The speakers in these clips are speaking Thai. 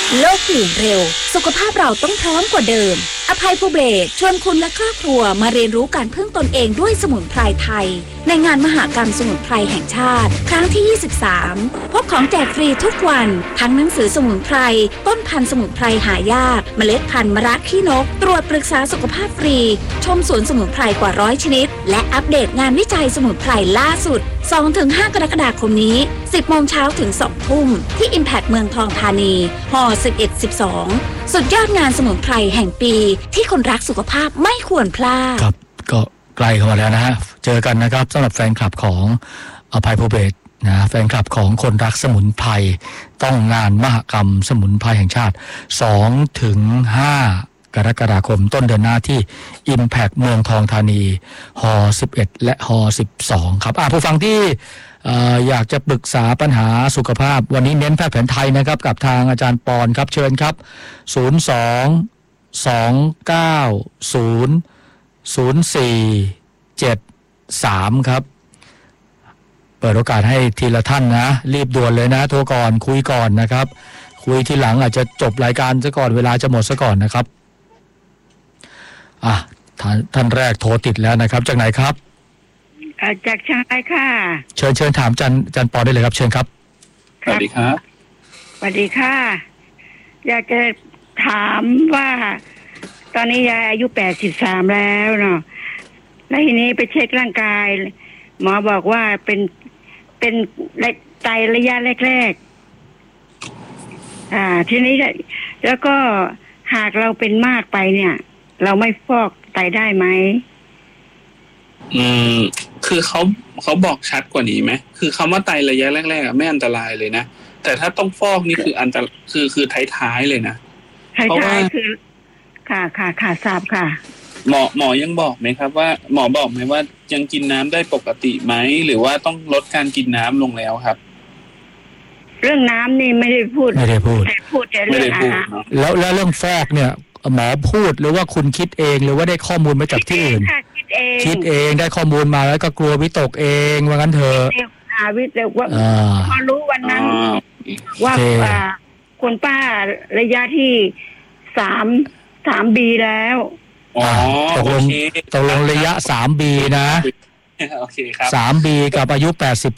โลกเปลี่ยนเร็วสุขภาพเราต้องพร้อมกว่าเดิมอภัยภูเบศรชวนคุณและครอบครัวมาเรียนรู้การพึ่งตนเองด้วยสมุนไพรไทยในงานมหกรรมสมุนไพรแห่งชาติครั้งที่ 23 พบของแจกฟรีทุกวันทั้งหนังสือสมุนไพรต้นพันธุ์สมุนไพรหายากเมล็ดพันธุ์มะระขี้นกตรวจปรึกษาสุขภาพฟรีชมสวนสมุนไพรกว่า100ชนิดและอัปเดตงานวิจัยสมุนไพรล่าสุด 2-5 กรกฎาคมนี้ 10 โมงเช้าถึง 2 ทุ่มที่ Impact เมืองทองธานีฮ11-12 สุดยอดงานสมุนไพรแห่งปีที่คนรักสุขภาพไม่ควรพลาดครับก็ใกล้เข้ามาแล้วนะฮะเจอกันนะครับสำหรับแฟนคลับของอภัยภูเบศรนะแฟนคลับของคนรักสมุนไพรต้องงานมหกรรมสมุนไพรแห่งชาติ 2-5 กรกฎาคมต้นเดือนหน้าที่ Impact เมืองทองธานีฮ11และฮ12ครับผู้ฟังที่อยากจะปรึกษาปัญหาสุขภาพวันนี้เน้นแพทย์แผนไทยนะครับกับทางอาจารย์ปอนครับเชิญครับ02-290-0473ครับเปิดโอกาสให้ทีละท่านนะรีบด่วนเลยนะโทรก่อนคุยก่อนนะครับคุยทีหลังอาจจะจบรายการซะก่อนเวลาจะหมดซะก่อนนะครับท่านแรกโทรติดแล้วนะครับจากไหนครับจากเชียงรายค่ะเชิญถามจันปอได้เลยครับเชิญครับสวัสดีครับสวัสดีค่ะอยากจะถามว่าตอนนี้ยายอายุ83แล้วเนาะแล้วทีนี้ไปเช็คร่างกายหมอบอกว่าเป็นไตระยะแรกๆทีนี้แล้วก็หากเราเป็นมากไปเนี่ยเราไม่ฟอกไตได้ไหมคือเขาบอกชัดกว่านี้ไหมคือคำว่าไตระยะแรกๆไม่อันตรายเลยนะแต่ถ้าต้องฟอกนี่คืออันตรายคือท้ายๆเลยนะเพราะว่าคือค่ะทราบค่ะหมอยังบอกไหมครับว่าหมอบอกไหมว่ายังกินน้ำได้ปกติไหมหรือว่าต้องลดการกินน้ำลงแล้วครับเรื่องน้ำนี่ไม่ได้พูดแต่เรื่องอาหารแล้วเรื่องฟอกเนี่ยหมอพูดหรือว่าคุณคิดเองหรือว่าได้ข้อมูลมาจากที่อื่นคิดเองได้ข้อมูลมาแล้วก็กลัววิตกเองว่างั้นเถอะวิตกว่าพอรู้วันนั้นว่าคุณป้าระยะที่3B แล้วตกลงระยะ 3B นะโอเคครับ 3B กับอายุ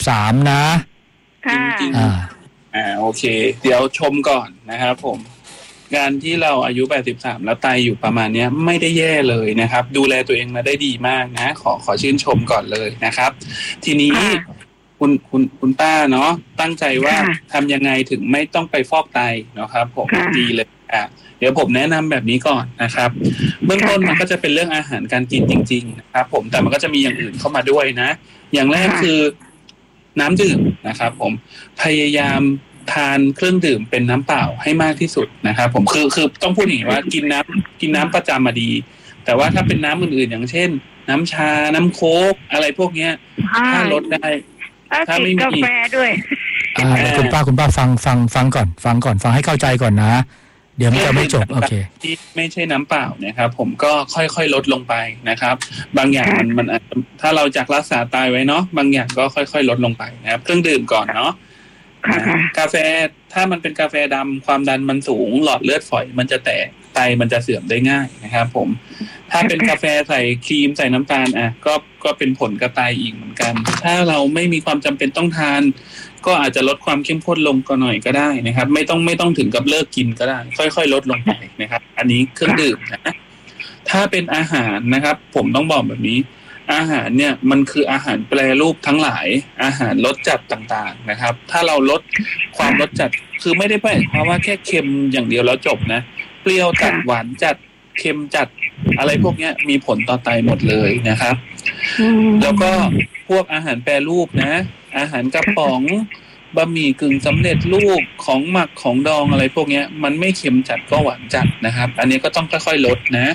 83นะค่ะโอเคเดี๋ยวชมก่อนนะครับผมการที่เราอายุ83แล้วไตอยู่ประมาณนี้ไม่ได้แย่เลยนะครับดูแลตัวเองมาได้ดีมากนะขอชื่นชมก่อนเลยนะครับทีนี้คุณป้าเนาะตั้งใจว่าทำยังไงถึงไม่ต้องไปฟอกไตเนาะครับผมดีเลยเดี๋ยวผมแนะนำแบบนี้ก่อนนะครับเบื้องต้นมันก็จะเป็นเรื่องอาหารการกินจริงๆนะครับผมแต่มันก็จะมีอย่างอื่นเข้ามาด้วยนะอย่างแรกคือน้ำดื่มนะครับผมพยายามทานเครื่องดื่มเป็นน้ำเปล่าให้มากที่สุดนะครับผมคือต้องพูดอย่างนี้ว่ากินน้ำประจำมาดีแต่ว่าถ้าเป็นน้ำอื่นๆอย่างเช่นน้ำชาน้ำโค้กอะไรพวกเนี้ยถ้าลดได้ถ้าไม่มีกาแฟด้วยคุณป้าฟังก่อนฟังให้เข้าใจก่อนนะเดี๋ยวมันจะไม่จบโอเคที่ไม่ใช่น้ำเปล่านะครับผมก็ค่อยๆลดลงไปนะครับบางอย่างมันถ้าเราจากรักษาไตไว้เนาะบางอย่างก็ค่อยๆลดลงไปนะครับเครื่องดื่มก่อนเนาะกาแฟถ้ามันเป็นกาแฟดำความดันมันสูงหลอดเลือดฝอยมันจะแตกไตมันจะเสื่อมได้ง่ายนะครับผมถ้าเป็นกาแฟใส่ครีมใส่น้ำตาลก็เป็นผลกระไตอีกเหมือนกันถ้าเราไม่มีความจำเป็นต้องทานก็อาจจะลดความเข้มข้นลงก็หน่อยก็ได้นะครับไม่ต้องถึงกับเลิกกินก็ได้ค่อยๆลดลงไปนะครับอันนี้เครื่องดื่มนะถ้าเป็นอาหารนะครับผมต้องบอกแบบนี้อาหารเนี่ยมันคืออาหารแปรรูปทั้งหลายอาหารรสจัดต่างๆนะครับถ้าเราลดความรสจัดคือไม่ได้หมายความว่าแค่เค็มอย่างเดียวแล้วจบนะเปรี้ยวจัดหวานจัดเค็มจัดอะไรพวกนี้มีผลต่อไตหมดเลยนะครับแล้วก็พวกอาหารแปรรูปนะอาหารกระป๋องบะหมี่กึ่งสำเร็จรูปของหมักของดองอะไรพวกนี้มันไม่เค็มจัดก็หวานจัดนะครับอันนี้ก็ต้องค่อยๆลดนะ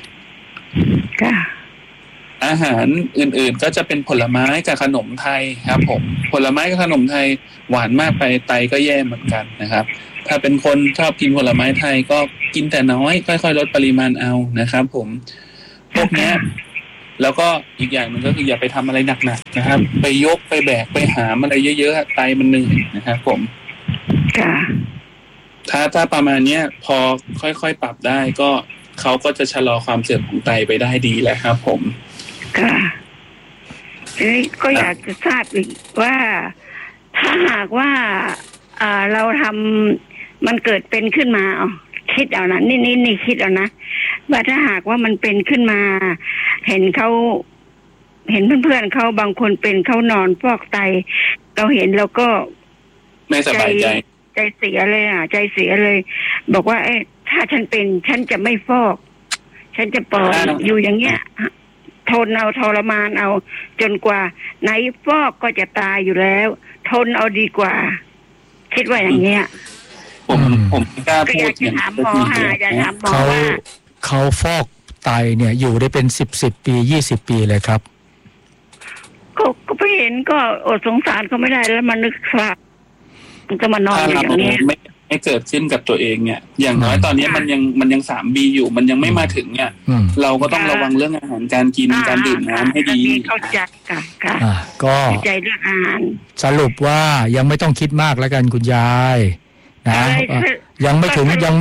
อาหารอื่นๆก็จะเป็นผลไม้กับขนมไทยครับผมผลไม้กับขนมไทยหวานมากไปไตก็แย่เหมือนกันนะครับถ้าเป็นคนชอบกินผลไม้ไทยก็กินแต่น้อยค่อยๆลดปริมาณเอานะครับผมพวกนี้แล้วก็อีกอย่างหนึ่งก็คืออย่าไปทำอะไรหนักๆนะครับไปยกไปแบกไปหามอะไรเยอะๆไตมันเหนื่อยนะครับผมถ้าประมาณเนี้ยพอค่อยๆปรับได้ก็เขาก็จะชะลอความเสื่อมของไตไปได้ดีแหละครับผมค่ะทีนี้ก็อยากจะทราบอีกว่าถ้าหากว่าเราทำมันเกิดเป็นขึ้นมาคิดเอานะนี่คิดเอานะว่าถ้าหากว่ามันเป็นขึ้นมาเห็นเพื่อนๆเขาบางคนเป็นเขานอนฟอกไตเราเห็นเราก็ไม่สบายใจเสียเลยใจเสียเลยบอกว่าถ้าฉันเป็นฉันจะไม่ฟอกฉันจะปล่อยอยู่อย่างเงี้ยทนเอาทรมานเอาจนกว่าไหนฟอกก็จะตายอยู่แล้วทนเอาดีกว่าคิดว่าอย่างเงี้ยผมกล้าพูดอย่างเขาฟอกไตเนี่ยอยู่ได้เป็น10 ปี20 ปีเลยครับก็ไปเห็นก็อดสงสารเขาไม่ได้แล้วมันนึกว่ามันจะมานอนอย่างนี้ไม่เกิดขึ้นกับตัวเองเนี่ยอย่างน้อยตอนนี้มันยัง 3B อยู่มันยังไม่มาถึงเนี่ยเราก็ต้องระวังเรื่องอาหารการกินการดื่มน้ำให้ดีเข้าใจค่ะก็ใจเรื่องอาหารสรุปว่ายังไม่ต้องคิดมากแล้วกันคุณยายนะยังไม่ถึงไปข้อ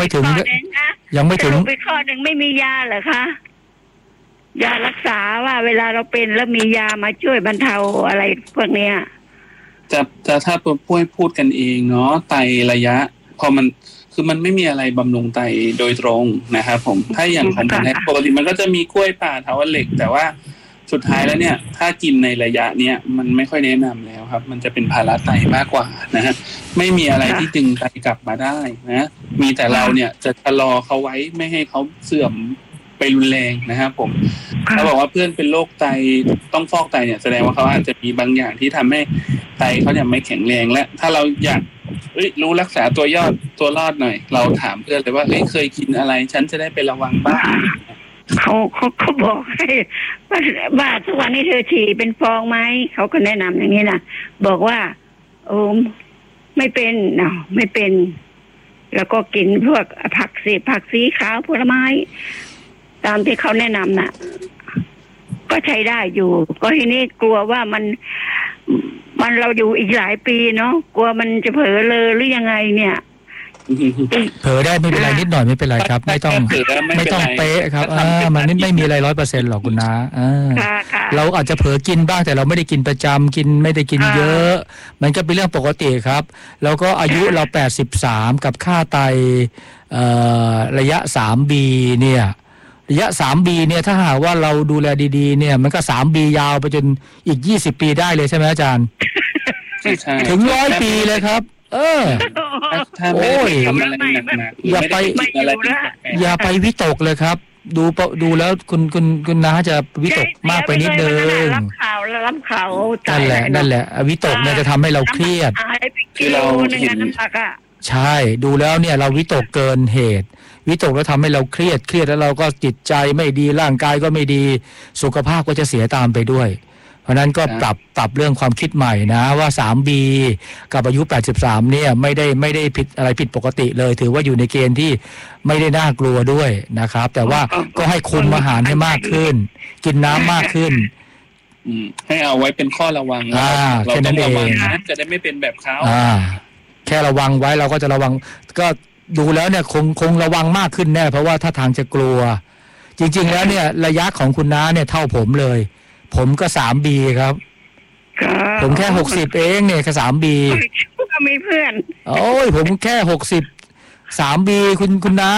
หนึ่งไม่มียาเหรอคะยารักษาว่าเวลาเราเป็นแล้วมียามาช่วยบรรเทาอะไรพวกเนี้ยจะถ้าพูดกันเองเนาะไตระยะพอมันคือมันไม่มีอะไรบำรุงไตโดยตรงนะครับผมถ้าอย่างของผมปกติมันก็จะมีกล้วยป่าเถาวัลย์เหล็กแต่ว่าสุดท้ายแล้วเนี่ยถ้ากินในระยะเนี้ยมันไม่ค่อยแนะนำแล้วครับมันจะเป็นภาระไตมากกว่านะฮะไม่มีอะไรที่ดึงไตกลับมาได้นะมีแต่เราเนี่ยจะชะลอเขาไว้ไม่ให้เขาเสื่อมไปรุนแรงนะครับผมถ้าบอกว่าเพื่อนเป็นโรคไตต้องฟอกไตเนี่ยแสดงว่าเขาอาจจะมีบางอย่างที่ทำให้ไตเขาเนี่ยไม่แข็งแรงและถ้าเราอยากรู้รักษาตัวรอดหน่อยเราถามเพื่อนเลยว่าเคยกินอะไรฉันจะได้ไประวังบ้างเขาบอกให้ว่าทุกวันนี้เธอฉี่เป็นฟองไหมเขาก็แนะนำอย่างนี้นะบอกว่าไม่เป็นไม่เป็นแล้วก็กินพวกผักสีขาวผลไม้ตามที่เขาแนะนำน่ะก็ใช้ได้อยู่ก็ทีนี้กลัวว่ามันเราอยู่อีกหลายปีเนาะกลัวมันจะเผลอเลยหรือยังไงเนี่ยเผลอได้ไม่เป็นไรนิดหน่อยไม่เป็นไรครับไม่ต้องเป๊ะครับมันไม่มีอะไร 100% หรอกคุณนะเราอาจจะเผลอกินบ้างแต่เราไม่ได้กินประจำกินไม่ได้กินเยอะมันก็เป็นเรื่องปกติครับแล้วก็อายุเรา83กับค่าไตระยะ 3B เนี่ยระยะ 3B เนี่ยถ้าหากว่าเราดูแลดีๆเนี่ยมันก็ 3B ยาวไปจนอีก20 ปีได้เลยใช่ไหมอาจารย์ถึง100 ปีเลยครับโอ้ยอย่าไปวิตกเลยครับดูแล้วคุณน้าจะวิตกมากไปนิดนึงรับข่าวนั่นแหละวิตกเนี่ยจะทำให้เราเครียดคือเราใช่ดูแล้วเนี่ยเราวิตกเกินเหตุวิตกแล้วทำให้เราเครียดแล้วเราก็จิตใจไม่ดีร่างกายก็ไม่ดีสุขภาพก็จะเสียตามไปด้วยเพราะนั้นก็ปรับเรื่องความคิดใหม่นะว่า 3B กับอายุ83เนี่ยไม่ได้ผิดอะไรผิดปกติเลยถือว่าอยู่ในเกณฑ์ที่ไม่ได้น่ากลัวด้วยนะครับแต่ว่าก็ให้คุมอาหารให้มากขึ้นกินน้ำมากขึ้นให้เอาไว้เป็นข้อระวังเราต้องระวังนะจะได้ไม่เป็นแบบเขาแค่ระวังไว้เราก็จะระวังก็ดูแล้วเนี่ยคงระวังมากขึ้นแน่เพราะว่าถ้าทางจะกลัวจริงๆแล้วเนี่ยระยะของคุณน้าเนี่ยเท่าผมเลยผมก็ 3B ครับผมแค่60เองเนี่ยแค่ 3B ก็มีเพื่อนโอ้ยผมแค่60 3B คุณน้า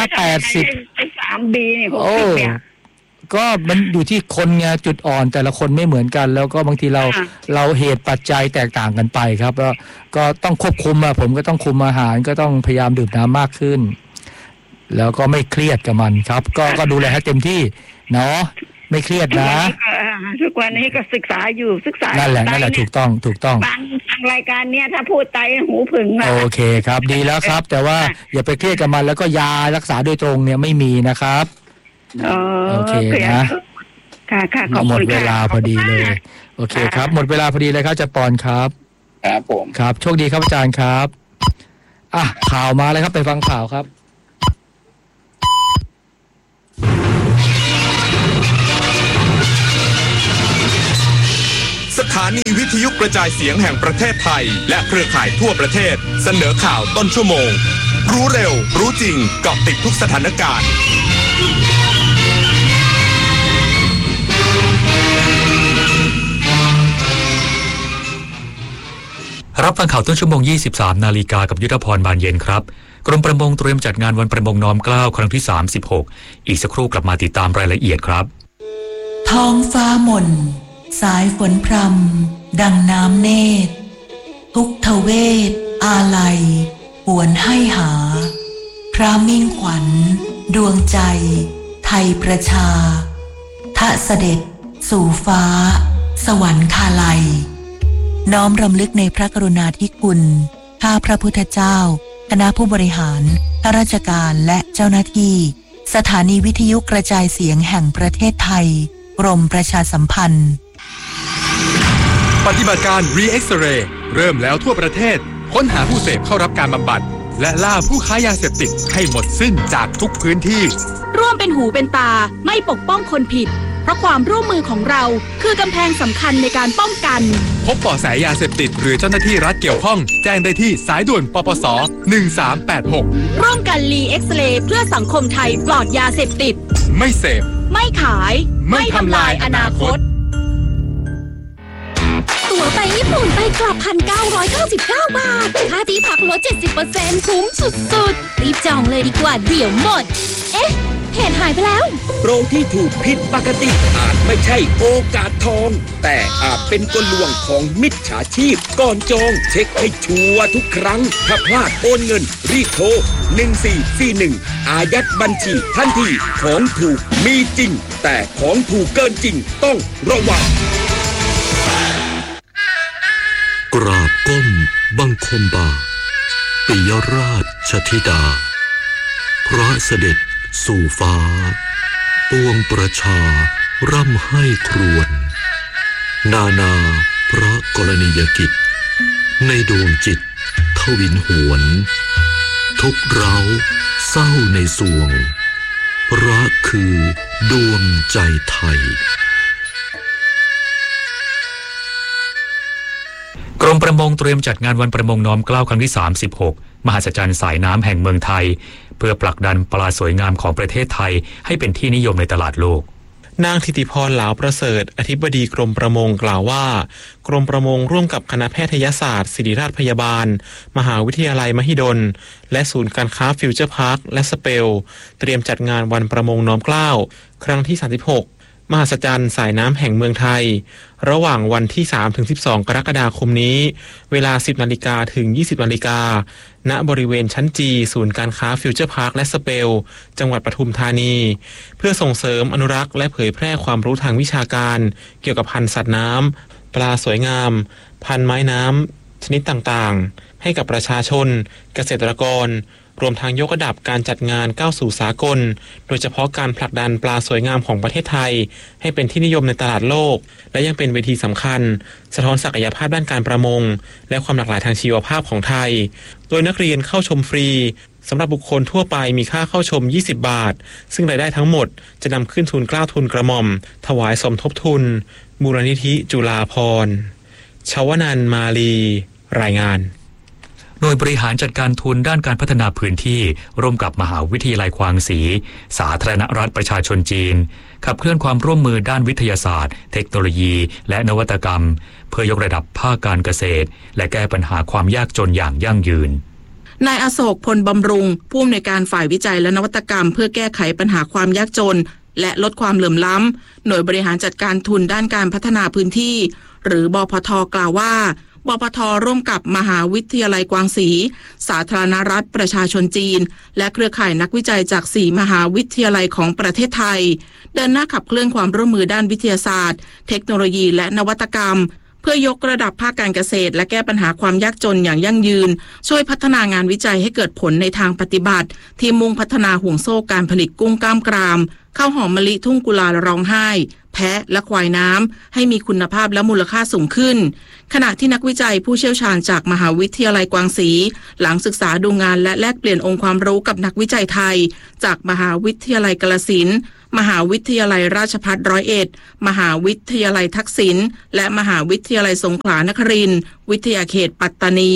80 3B นี่60เนี่ยก็มันอยู่ที่คนไงจุดอ่อนแต่ละคนไม่เหมือนกันแล้วก็บางทีเราเหตุปัจจัยแตกต่างกันไปครับแล้วก็ต้องควบคุมผมก็ต้องคุมอาหารก็ต้องพยายามดื่มน้ำมากขึ้นแล้วก็ไม่เครียดกับมันครับก็ดูแลให้เต็มที่เนาะไม่เครียดนะทุกวันนี้ก็ศึกษานั่นแหละถูกต้องฟังรายการเนี้ยถ้าพูดไตหูผึ่งโอเคครับดีแล้วครับแต่ว่าอย่าไปเครียดกับมันแล้วก็ยารักษาโดยตรงเนี่ยไม่มีนะครับโอเคนะค่ะหมดเวลาพอดีเลยโอเคครับหมดเวลาพอดีเลยครับจะปอนครับครับผมครับโชคดีครับอาจารย์ครับข่าวมาเลยครับไปฟังข่าวครับสถานีวิทยุกระจายเสียงแห่งประเทศไทยและเครือข่ายทั่วประเทศเสนอข่าวต้นชั่วโมงรู้เร็วรู้จริงเกาะติดทุกสถานการณ์รับฟังข่าวต้นชั่วโมง 23 นาฬิกากับยุทธพรบานเย็นครับกรมประมงเตรียมจัดงานวันประมงน้อมเกล้าครั้งที่ 36อีกสักครู่กลับมาติดตามรายละเอียดครับท้องฟ้าหม่นสายฝนพรำดังน้ำเนตรทุกทเวทอาลัยหวนให้หาพระมิ่งขวัญดวงใจไทยประชาทะเสด็จสู่ฟ้าสวรรคาลัยน้อมรำลึกในพระกรุณาธิคุณข้าพระพุทธเจ้าคณะผู้บริหารข้าราชการและเจ้าหน้าที่สถานีวิทยุกระจายเสียงแห่งประเทศไทยกรมประชาสัมพันธ์ปฏิบัติการ Re-X-Ray เริ่มแล้วทั่วประเทศค้นหาผู้เสพเข้ารับการบำบัดและล่าผู้ค้ายาเสพติดให้หมดสิ้นจากทุกพื้นที่ร่วมเป็นหูเป็นตาไม่ปกป้องคนผิดเพราะความร่วมมือของเราคือกำแพงสำคัญในการป้องกันพบเบาะแสยาเสพติดหรือเจ้าหน้าที่รัฐเกี่ยวข้องแจ้งได้ที่สายด่วนปปส1386 ร่วมกันRe-X-Rayเพื่อสังคมไทยปลอดยาเสพติดไม่เสพไม่ขายไม่ทำลายอนาคตตั๋วไปญี่ปุ่นไปกลับ 1,999 บาทค่าที่พักลด 70% คุ้มสุดๆรีบจองเลยดีกว่าเดี๋ยวหมดเอ๊ะเพจหายไปแล้วโปรที่ถูกผิดปกติอาจไม่ใช่โอกาสทองแต่อาจเป็นกลลวงของมิจฉาชีพก่อนจองเช็คให้ชัวร์ทุกครั้งถ้าพลาดโอนเงินรีบโทร1441อายัดบัญชีทันทีของถูกมีจริงแต่ของถูกเกินจริงต้องระวังกราบก้มบังคมบาทปิยราชธิดาพระเสด็จสู่ฟ้าปวงประชาร่ำให้ครวญนานาพระกรณียกิจในดวงจิตทวินหวนทุกเร้าเศร้าในสวงพระคือดวงใจไทยกรมประมงเตรียมจัดงานวันประมงน้อมเกล้าครั้งที่ 36มหัศจรรย์สายน้ำแห่งเมืองไทยเพื่อผลักดันปลาสวยงามของประเทศไทยให้เป็นที่นิยมในตลาดโลกนางธิติพรหลาวประเสริฐอธิบดีกรมประมงกล่าวว่ากรมประมงร่วมกับคณะแพทยศาสตร์ศิริราชพยาบาลมหาวิทยาลัยมหิดลและศูนย์การค้าฟิวเจอร์พาร์คและสเปลเตรียมจัดงานวันประมงน้อมเกล้าครั้งที่ 36มหัศจรรย์สายน้ำแห่งเมืองไทยระหว่างวันที่ 3-12 กรกฎาคมนี้เวลา 10 นาฬิกาถึง 20 นาฬิกาณบริเวณชั้นจีศูนย์การค้าฟิวเจอร์พาร์คและสเปลจังหวัดปทุมธานีเพื่อส่งเสริมอนุรักษ์และเผยแพร่ความรู้ทางวิชาการเกี่ยวกับพันธุ์สัตว์น้ำปลาสวยงามพันธุ์ไม้น้ำชนิดต่างๆให้กับประชาชนเกษตรกรรวมทั้งยกระดับการจัดงานก้าวสู่สากลโดยเฉพาะการผลักดันปลาสวยงามของประเทศไทยให้เป็นที่นิยมในตลาดโลกและยังเป็นเวทีสำคัญสะท้อนศักยภาพด้านการประมงและความหลากหลายทางชีวภาพของไทยโดยนักเรียนเข้าชมฟรีสำหรับบุคคลทั่วไปมีค่าเข้าชม20 บาทซึ่งรายได้ทั้งหมดจะนำขึ้นทุนเกล้าทุนกระหม่อมถวายสมทบทุนมูลนิธิจุฬาภรณ์ชวนันท์มาลีรายงานหน่วยบริหารจัดการทุนด้านการพัฒนาพื้นที่ร่วมกับมหาวิทยาลัยควางศรีสาธารณรัฐประชาชนจีนขับเคลื่อนความร่วมมือด้านวิทยาศาสตร์เทคโนโลยีและนวัตกรรมเพื่อยกระดับภาคการเกษตรและแก้ปัญหาความยากจนอย่างยั่งยืนนายอโศกพลบำรุงผู้อำนวยการฝ่ายวิจัยและนวัตกรรมเพื่อแก้ไขปัญหาความยากจนและลดความเหลื่อมล้ำหน่วยบริหารจัดการทุนด้านการพัฒนาพื้นที่หรือบพท.กล่าวว่าบพท.ร่วมกับมหาวิทยาลัยกวางศรีสาธารณรัฐประชาชนจีนและเครือข่ายนักวิจัยจาก4มหาวิทยาลัยของประเทศไทยเดินหน้าขับเคลื่อนความร่วมมือด้านวิทยาศาสตร์เทคโนโลยีและนวัตกรรมเพื่อยกระดับภาคการเกษตรและแก้ปัญหาความยากจนอย่างยั่งยืนช่วยพัฒนางานวิจัยให้เกิดผลในทางปฏิบัติที่มุ่งพัฒนาห่วงโซ่การผลิตกุ้งกล้ามกรามข้าวหอมมะลิทุ่งกุลาร้องไห้แพะและควายน้ำให้มีคุณภาพและมูลค่าสูงขึ้นขณะที่นักวิจัยผู้เชี่ยวชาญจากมหาวิทยาลัยกวางศรีหลังศึกษาดูงานและแลกเปลี่ยนองค์ความรู้กับนักวิจัยไทยจากมหาวิทยาลัยกาฬสินธุ์มหาวิทยาลัยราชภัฏ101มหาวิทยาลัยทักษิณและมหาวิทยาลัยสงขลานครินทร์วิทยาเขตปัตตานี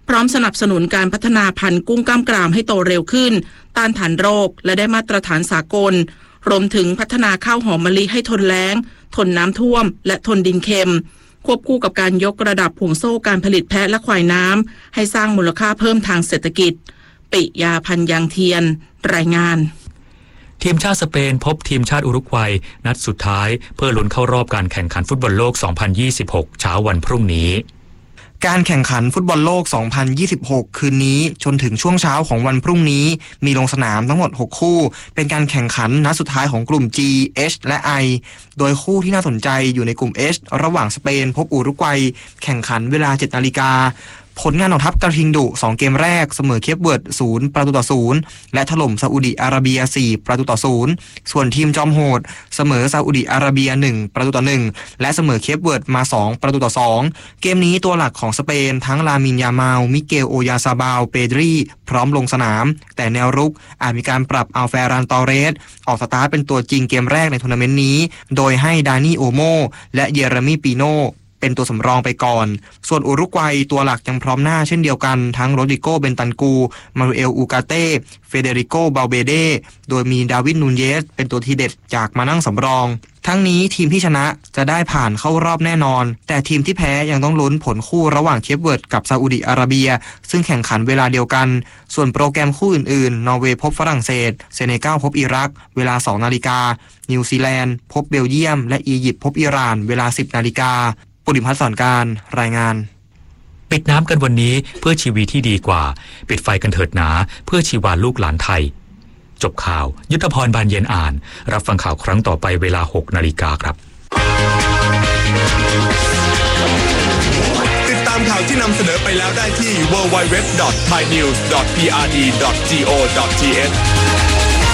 พร้อมสนับสนุนการพัฒนาพันธุ์กุ้งกล้ามกรามให้โตเร็วขึ้นต้านทานโรคและได้มาตรฐานสากลรวมถึงพัฒนาข้าวหอมมะลิให้ทนแล้งทนน้ำท่วมและทนดินเค็มควบคู่กับการยกระดับห่วงโซ่การผลิตแพะและควายน้ำให้สร้างมูลค่าเพิ่มทางเศรษฐกิจปิยาพันธ์ยางเทียนรายงานทีมชาติสเปนพบทีมชาติอุรุกวัยนัดสุดท้ายเพื่อลุ้นเข้ารอบการแข่งขันฟุตบอลโลก 2026 เช้าวันพรุ่งนี้การแข่งขันฟุตบอลโลก 2026 คืนนี้จนถึงช่วงเช้าของวันพรุ่งนี้มีลงสนามทั้งหมด 6 คู่เป็นการแข่งขันนัดสุดท้ายของกลุ่ม G H และ I โดยคู่ที่น่าสนใจอยู่ในกลุ่ม H ระหว่างสเปนพบอุรุกวัยแข่งขันเวลา 7 นาฬิกาผลงานของทัพกระทิงดุ2เกมแรกเสมอเคปเวิร์ด0-0และถล่มซาอุดิอาระเบีย4-0ส่วนทีมจอมโหดเสมอซาอุดิอาระเบีย1-1และเสมอเคปเวิร์ดมา2-2เกมนี้ตัวหลักของสเปนทั้งลามินยามาลมิเกลโอยาซาบาลเปดรีพร้อมลงสนามแต่แนวรุกอาจมีการปรับอัลเฟรานตอเรสออกสตาร์ทเป็นตัวจริงเกมแรกในทัวร์นาเมนต์นี้โดยให้ดานี่โอโมและเยเรมีปีโนเป็นตัวสำรองไปก่อนส่วนอุรุกวัยตัวหลักยังพร้อมหน้าเช่นเดียวกันทั้งโรดริโกเบนตันกูมารูเอลอูกาเต้เฟเดริโกบาลเบเดโดยมีดาวิดนูนเยสเป็นตัวทีเด็ดจากมานั่งสำรองทั้งนี้ทีมที่ชนะจะได้ผ่านเข้ารอบแน่นอนแต่ทีมที่แพ้ยังต้องลุ้นผลคู่ระหว่างเคปเวิร์ดกับซาอุดิอาระเบียซึ่งแข่งขันเวลาเดียวกันส่วนโปรแกรมคู่อื่นๆนอร์เวย์พบฝรั่งเศสเซเนกัลพบอิรักเวลา 2 นาฬิกานิวซีแลนด์พบเบลเยียมและอียิปต์พบอิหร่านเวลา 10 นาฬิกาปุริพัฒน์สอนการรายงานปิดน้ำกันวันนี้เพื่อชีวิตที่ดีกว่าปิดไฟกันเถิดหนาเพื่อชีวาลูกหลานไทยจบข่าวยุทธพรบานเย็นอ่านรับฟังข่าวครั้งต่อไปเวลา 6 นาฬิกาครับติดตามข่าวที่นำเสนอไปแล้วได้ที่ www.thainews.prd.go.th